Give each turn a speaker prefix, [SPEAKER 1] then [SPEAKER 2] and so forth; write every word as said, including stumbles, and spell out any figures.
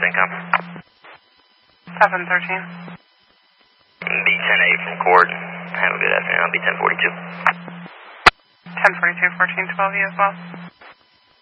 [SPEAKER 1] CENTCOM.
[SPEAKER 2] seven thirteen.
[SPEAKER 1] B ten eight from Cord. Have a good afternoon. I'll be ten forty-two.
[SPEAKER 2] ten forty-two, fourteen twelve, you as well.